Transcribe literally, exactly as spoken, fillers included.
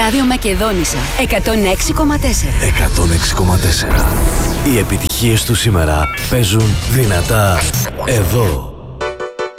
Ράδιο Μακεδόνισσα εκατόν έξι κόμμα τέσσερα. εκατόν έξι κόμμα τέσσερα. Οι επιτυχίες του σήμερα παίζουν δυνατά εδώ.